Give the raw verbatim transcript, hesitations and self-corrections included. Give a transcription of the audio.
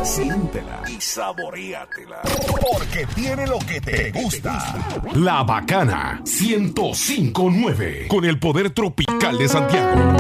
siéntela y saboreatela. Porque tiene lo que te gusta. La Bacana ciento cinco punto nueve con el poder tropical de Santiago.